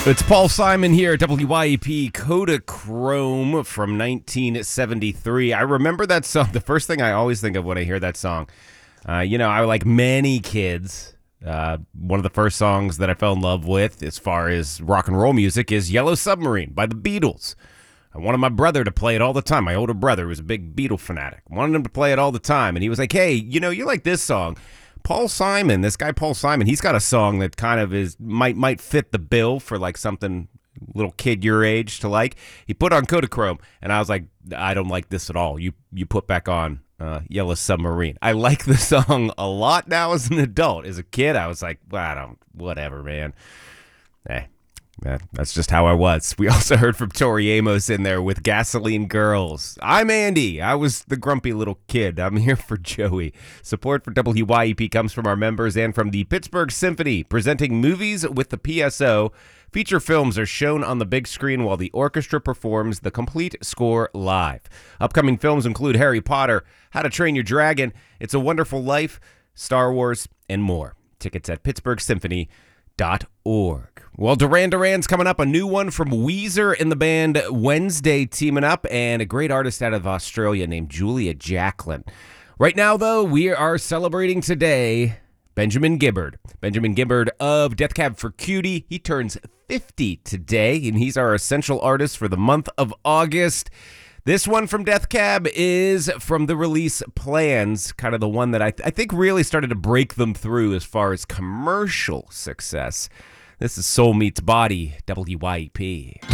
It's Paul Simon here at WYEP Kodachrome from 1973. I remember that song. The first thing I always think of when I hear that song, I like many kids. One of the first songs that I fell in love with as far as rock and roll music is Yellow Submarine by the Beatles. I wanted my brother to play it all the time. My older brother was a big Beatle fanatic. I wanted him to play it all the time. And he was like, hey, you like this song. Paul Simon, this guy Paul Simon, he's got a song that kind of might fit the bill for like something little kid your age to like. He put on Kodachrome, and I was like, I don't like this at all. You put back on Yellow Submarine. I like the song a lot now as an adult. As a kid, I was like, well, whatever, man. That's just how I was. We also heard from Tori Amos in there with Gasoline Girls. I'm Andy. I was the grumpy little kid. I'm here for Joey. Support for WYEP comes from our members and from the Pittsburgh Symphony, presenting movies with the PSO. Feature films are shown on the big screen while the orchestra performs the complete score live. Upcoming films include Harry Potter, How to Train Your Dragon, It's a Wonderful Life, Star Wars, and more. Tickets at pittsburghsymphony.org. Well, Duran Duran's coming up, a new one from Weezer and the band Wednesday teaming up, and a great artist out of Australia named Julia Jacklin. Right now, though, we are celebrating today Benjamin Gibbard. Benjamin Gibbard of Death Cab for Cutie. He turns 50 today, and he's our essential artist for the month of August. This one from Death Cab is from the release Plans, kind of the one that I think really started to break them through as far as commercial success. This is Soul Meets Body, WYEP.